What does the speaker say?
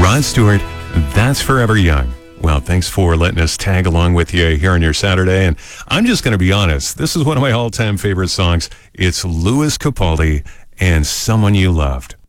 Rod Stewart, That's Forever Young. Well, thanks for letting us tag along with you here on your Saturday. And I'm just going to be honest. This is one of my all-time favorite songs. It's Louis Capaldi and Someone You Loved.